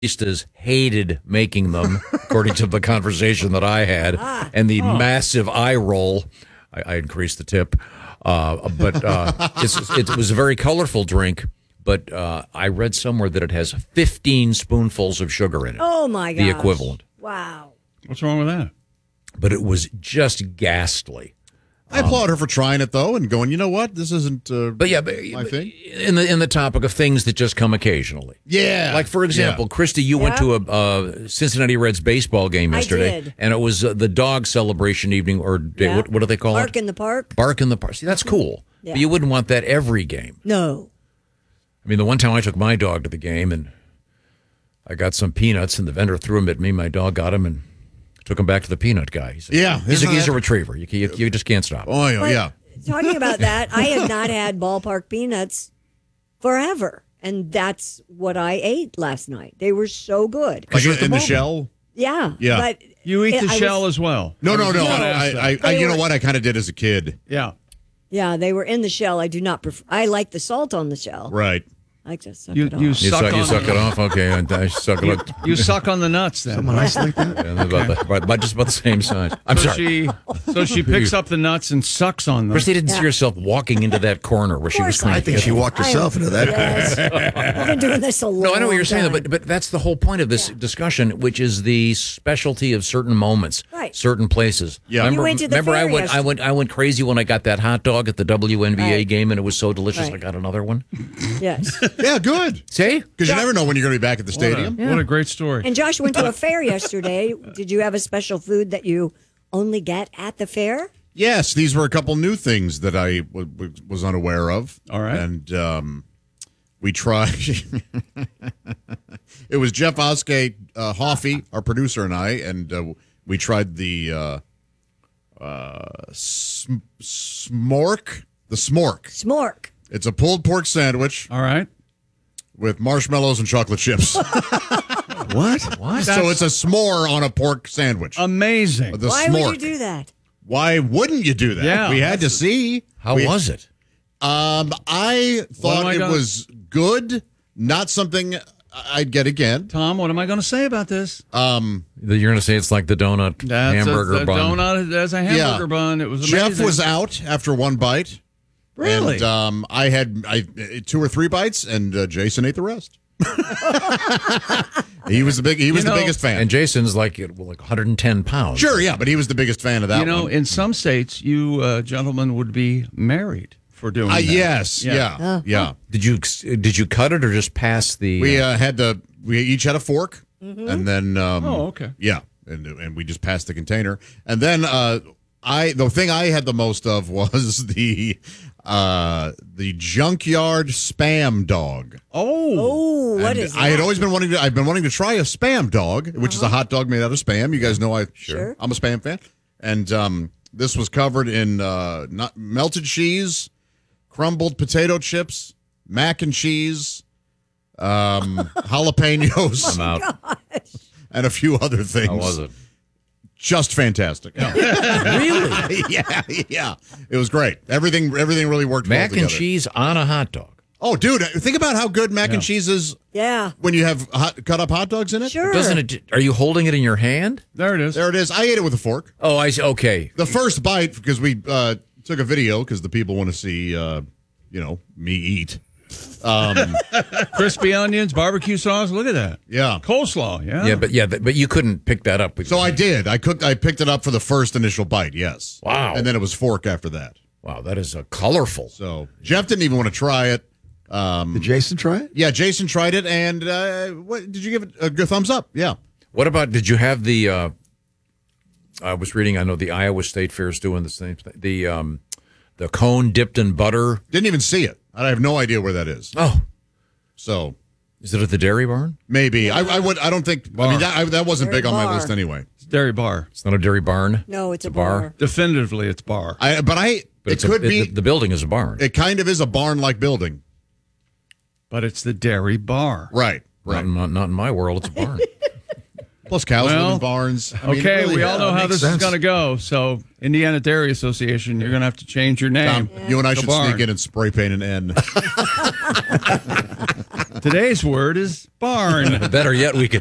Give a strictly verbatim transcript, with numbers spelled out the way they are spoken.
baristas hated making them, according to the conversation that I had, Ah. and the Oh. massive eye roll. I, I increased the tip, uh, but uh, it's, it was a very colorful drink. But uh, I read somewhere that it has fifteen spoonfuls of sugar in it. Oh, my gosh. The equivalent. Wow. What's wrong with that? But it was just ghastly. I applaud her for trying it though, and going, you know what, this isn't. Uh, But yeah, but, my thing. in the in the topic of things that just come occasionally. Yeah, Like for example, yeah. Christy, you went Yeah. to a uh, Cincinnati Reds baseball game I yesterday, did. and it was uh, the dog celebration evening, or day, Yeah. what, what do they call Bark it? in the park? Bark in the park. See, that's cool. Yeah. But you wouldn't want that every game. No. I mean, the one time I took my dog to the game, and I got some peanuts, and the vendor threw them at me. My dog got them and took them back to the peanut guy. He's a, Yeah, he's, a, isn't he's a that- retriever. You, you, you just can't stop. Oh, yeah, But yeah. talking about that, I had not had ballpark peanuts forever. And that's what I ate last night. They were so good. Like in the shell. Yeah. Yeah. But You eat it- the I shell was- as well. No, no, no. Yeah. I, I, I, you know what? I kind of did as a kid. Yeah. Yeah, they were in the shell. I do not prefer. I like the salt on the shell. Right. I like to suck You- it off. you You Suck suck, you on suck the- it off? Okay, and I suck it off. You suck on the nuts then. Someone nice like that? Yeah, about, the, about, about just about the same size. I'm so sorry. she so she picks up the nuts and sucks on them. Christy didn't see Yeah. herself walking into that corner where she was course trying I to I think get she it. walked herself into that. Yes. I've been doing this a long No, I know what you're saying, time. but but that's the whole point of this discussion, which is the specialty of certain moments, Right. certain places. Yeah. remember, You went to the remember I fair went, I yesterday. went, I went crazy when I got that hot dog at the W N B A Right. game, and it was so delicious. Right. I got another one. Yes. Yeah, good. See, Because you never know when you're going to be back at the What a, stadium. what a great story. And Josh went to a fair yesterday. Did you have a special food that you only get at the fair? Yes, these were a couple new things that I w- w- was unaware of. All right. And um, we tried. It was Jeff Oskey, uh, Hoffy, our producer, and I, and uh, we tried the uh, uh, sm- smork. The smork. Smork. It's a pulled pork sandwich All right. with marshmallows and chocolate chips. What? what? So it's a s'more on a pork sandwich. Amazing. The Why smork. would you do that? Why wouldn't you do that? Yeah. We had to see. How We- was it? Um, I thought I it gonna- was good. Not something I'd get again. Tom, what am I going to say about this? Um, You're going to say it's like the donut That's hamburger a, the bun. donut as a hamburger Yeah. bun. It was amazing. Jeff was out after one bite. Really? And um, I had I two or three bites, and uh, Jason ate the rest. he was the big. He was You know, the biggest fan. And Jason's like well, like one hundred ten pounds. Sure, yeah, but he was the biggest fan of that you know, one. in some states, you uh, gentlemen would be married for doing Uh, that. yes, yeah, Oh. yeah. Did you did you cut it or just pass the? We uh, had the we each had a fork, and then um, Oh, okay. yeah, and and we just passed the container, and then uh, I the thing I had the most of was the uh, the junkyard spam dog. Oh. Oh, what And is that? I had always been wanting to. I've been wanting to try a spam dog, which is a hot dog made out of spam. You guys know I Sure. I'm a spam fan, and um, this was covered in uh, not melted cheese, crumbled potato chips, mac and cheese, um, jalapenos, I'm out. and a few other things. How was it? Just fantastic. Really? yeah, yeah. It was great. Everything, everything really worked. well Mac and together. cheese on a hot dog. Oh, dude, think about how good mac and cheese is Yeah. when you have hot, cut up hot dogs in it. Sure. Doesn't it? Are you holding it in your hand? There it is. There it is. I ate it with a fork. Oh, I see. Okay. The first bite, because we uh, took a video because the people want to see, uh, you know, me eat. Um, Crispy onions, barbecue sauce. Look at that. yeah. Coleslaw. Yeah. Yeah, but yeah, th- but you couldn't pick that up. With So I did. I cooked. I picked it up for the first initial bite. Yes. Wow. And then it was fork after that. Wow, that is a colorful. So Jeff didn't even want to try it. Um, Did Jason try it? yeah, Jason tried it, and uh, what did you give it a good thumbs up? Yeah. What about? Did you have the? Uh, I was reading. I know the Iowa State Fair is doing the same thing. The um, the cone dipped in butter. Didn't even see it. I have no idea where that is. Oh, So is it at the Dairy Barn? maybe I, I would. I don't think. I mean, that, I, that wasn't Dairy big on my bar. list anyway. It's Dairy Bar. It's not a Dairy Barn. No, it's a bar. bar. Definitively, it's bar. I, but I. But it it's a- could be. The, the building is a barn. It kind of is a barn-like building. But it's the Dairy Bar. Right. Not, Right. not, not in my world. It's a barn. Plus cows live Well, in barns. I mean, Okay, really, we all yeah, know it how makes this is sense. going to go. So, Indiana Dairy Association, you're going to have to change your name. Tom, you and I The should barn. sneak in and spray paint an N. Today's word is barn. Better yet, we could